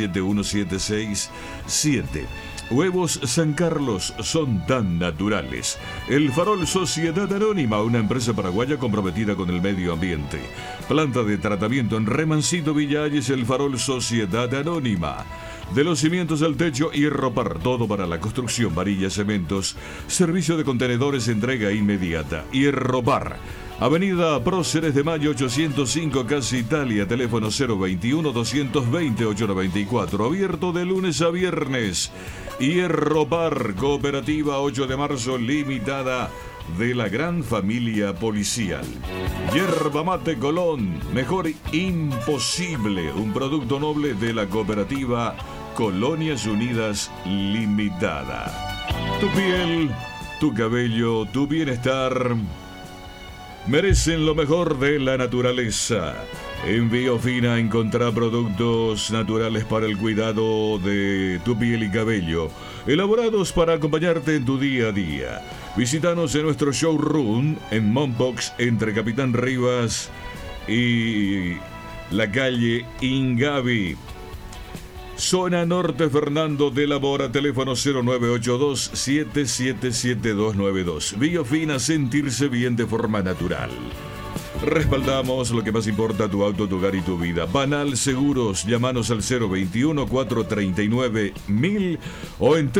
777-176-7. Huevos San Carlos son tan naturales. El Farol Sociedad Anónima, una empresa paraguaya comprometida con el medio ambiente. Planta de tratamiento en Remancito, Villa Hayes, El Farol Sociedad Anónima. De los cimientos al techo, Hierropar, todo para la construcción, varillas, cementos. Servicio de contenedores, entrega inmediata. Hierropar. Avenida Próceres de Mayo 805, Casa Italia, teléfono 021-220-894, abierto de lunes a viernes. Hierropar, cooperativa 8 de marzo, limitada, de la gran familia policial. Yerba Mate Colón, mejor imposible, un producto noble de la cooperativa Colonias Unidas Limitada. Tu piel, tu cabello, tu bienestar merecen lo mejor de la naturaleza. En Biofina encontrá productos naturales para el cuidado de tu piel y cabello, elaborados para acompañarte en tu día a día. Visítanos en nuestro showroom en Mompox, entre Capitán Rivas y la calle Ingavi. Zona Norte, Fernando de la Mora, teléfono 0982-777-292. Biofina, sentirse bien de forma natural. Respaldamos lo que más importa, tu auto, tu hogar y tu vida. Banal Seguros, llámanos al 021-439-1000 o en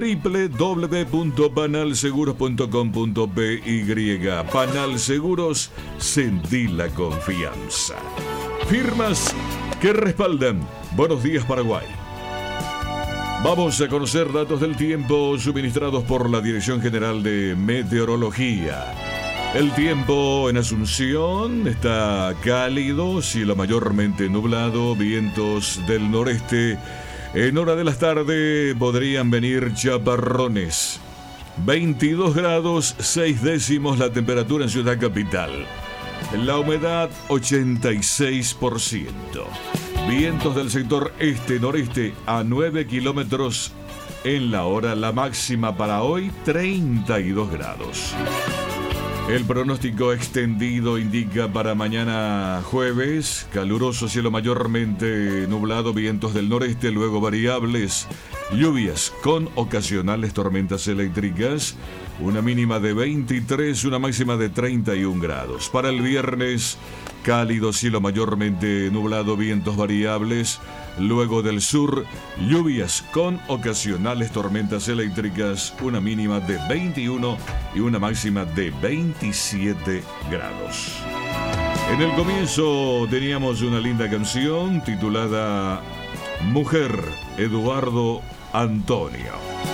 www.banalseguros.com.py. Banal Seguros, sentí la confianza. Firmas que respaldan. Buenos días, Paraguay. Vamos a conocer datos del tiempo suministrados por la Dirección General de Meteorología. El tiempo en Asunción está cálido, cielo mayormente nublado, vientos del noreste. En hora de la tarde podrían venir chaparrones. 22 grados 6 décimos la temperatura en Ciudad Capital. La humedad 86%. Vientos del sector este-noreste a 9 kilómetros en la hora. La máxima para hoy 32 grados. El pronóstico extendido indica para mañana jueves caluroso, cielo mayormente nublado, vientos del noreste, luego variables, lluvias con ocasionales tormentas eléctricas, una mínima de 23, una máxima de 31 grados. Para el viernes, cálido, cielo mayormente nublado, vientos variables, luego del sur, lluvias con ocasionales tormentas eléctricas, una mínima de 21 y una máxima de 27 grados. En el comienzo teníamos una linda canción titulada Mujer, Eduardo Antonio.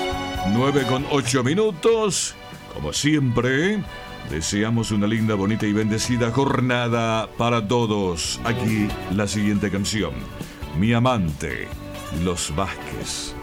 9:08. Como siempre, deseamos una linda, bonita y bendecida jornada para todos. Aquí la siguiente canción. Mi amante, Los Vázquez.